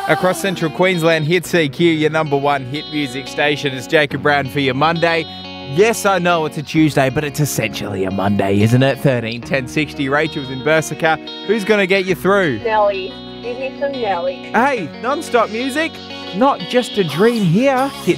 Across central Queensland, Hit CQ, your number one hit music station. It's Jacob Brown for your Monday. Yes, I know it's a Tuesday, but it's essentially a Monday, isn't it? 13 10 60. Rachel's in Bersica. Who's going to get you through? Nelly. Give me some Nelly. Hey, non-stop music, not just a dream here. Hit